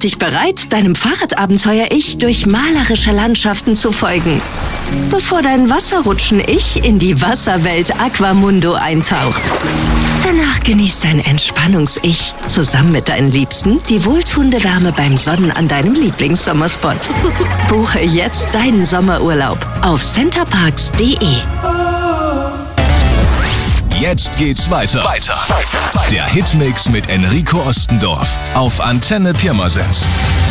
dich bereit, deinem Fahrradabenteuer-Ich durch malerische Landschaften zu folgen, bevor dein Wasserrutschen-Ich in die Wasserwelt Aquamundo eintaucht. Danach genießt dein Entspannungs-Ich zusammen mit deinen Liebsten die wohltuende Wärme beim Sonnen an deinem Lieblingssommerspot. Buche jetzt deinen Sommerurlaub auf centerparks.de. Jetzt geht's weiter. Der Hitmix mit Enrico Ostendorf auf Antenne Pirmasens.